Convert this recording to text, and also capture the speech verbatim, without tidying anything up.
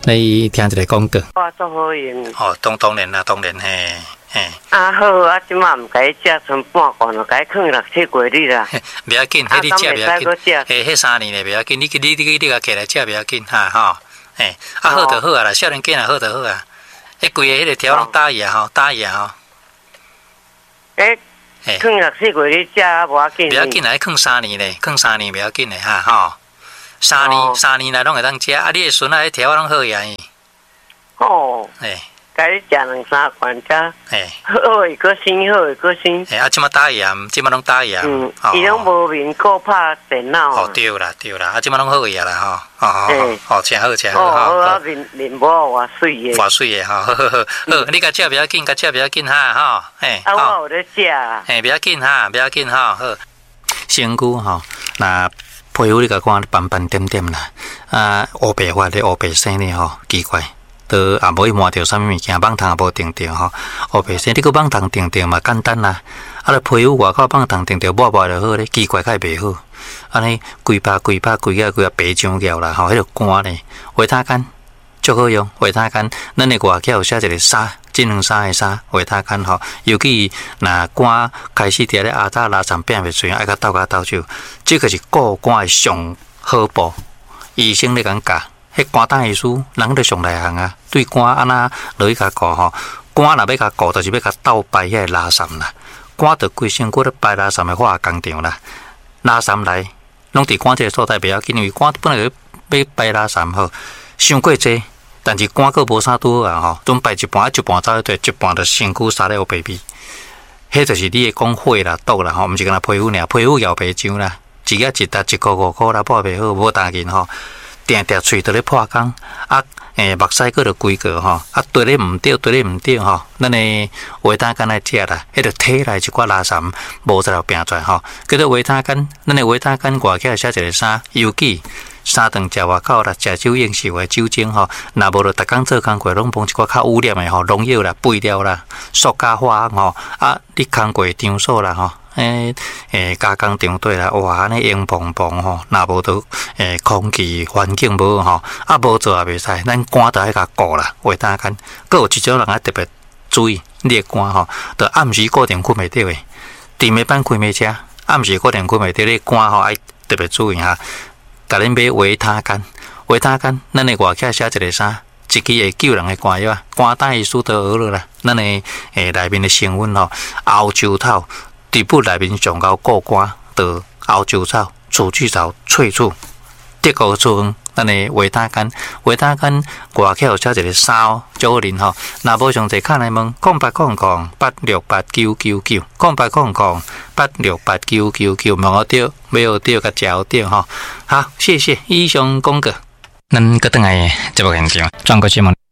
你听一个广告。 我做好用。 哦，当当然啦，当然嘿嘿。 啊好啊，即马唔该食剩半罐，就该放六七月日啦。 不要紧，迄你食不要紧。嘿，迄三年嘞不要紧，你你你你个起来食不要紧哈吼。嘿，啊好就好啊啦，少年囡仔好就好啊。迄规个迄个条拢打野吼，打野吼。 诶。放六七月日食无要紧。不要紧啦，放三年嘞，放三年不要紧嘞哈吼。三年三年来拢会当食，啊你个孙仔迄条拢好呀。 哦。诶。该食两三罐才，好会个新，好会个新。 哎，啊，即马打盐，即马拢打盐。 嗯，伊拢无面顾拍电脑。 哦，对啦，对啦，啊，即马拢好个啦，吼，哦哦哦，真好，真好， 哦，好啊，面面膜偌水个。 偌水个，吼，好好好，好，你甲食不要紧，甲食不要紧哈，吼，哎。 啊，我有咧食。 哎，不要紧哈，不要紧哈，好。身躯吼，那皮肤你甲看斑斑点点啦，啊，乌白发的乌白生的吼，奇怪。都也无去摸着啥物物件，网桶也无定着吼。黑白生你个网桶定着嘛简单啦。啊，咧皮肤外口网桶定着抹抹就好咧，奇怪较袂好。安尼规把规把规个规个白上了啦，吼，迄个干咧，维他干足好用。维他干，咱的外口有写一个纱，智能纱的纱，维他干吼。尤其若肝开始伫咧阿早拉肠变袂出，爱甲斗甲斗手，这个是固肝的上好补。医生咧讲教。迄肝胆医师，人著上内行啊！对肝安那落去甲顾吼，肝若要甲顾，就是要甲斗排遐个垃圾啦。肝着规身躯咧排垃圾的化工厂啦。垃圾来，拢伫肝这个所在袂要紧，因为肝本来要排垃圾吼，伤过济，但是肝佫无啥拄好啊吼，总排一半，一半走去对，一半着身躯杀咧有白皮。迄就是你会讲血啦、毒啦吼，毋是干那皮肤尔，皮肤摇白浆啦，一日一沓一箍五箍啦，补袂好，无当紧吼。定定喙在咧破工，啊，诶，目屎佫着规个吼，啊，对咧毋对，对咧毋对吼，咱诶维他干来食啦，迄着体内一寡垃圾无在了拼出来吼，叫做维他干，咱诶维他干外口写一个啥，尤其三顿食外口啦，食酒应酬诶酒精吼，若无着逐工做工课，拢碰一寡较污染诶吼，农药啦、肥料啦、塑胶化学吼，啊，你工过场所啦吼。诶诶，加工场对啦，哇，安尼烟蓬蓬吼，若无到诶空气环境无吼，啊无做也袂使，咱肝着爱甲顾啦，维他干。佫有一种人爱特别注意，你诶肝吼，着暗时固定困袂着诶，甜的班开袂食，暗时固定困袂着，你肝吼爱特别注意哈。甲恁买维他干，维他干，咱诶外口写一个啥？一支会救人诶肝药啊，肝胆医师都学落啦，咱诶诶内面诶成分吼，欧洲草。地部内面上高固肝，得欧洲草、鼠曲草萃取，德国做咱的维他干，维他干外口写一个三哦，足好啉吼。若无详细看来问，空八空空八六八九九九，空八空空八六八九九九，问我对，没有对，甲食对吼。好，谢谢以上广告。咱搁等来节目现场，转过节目。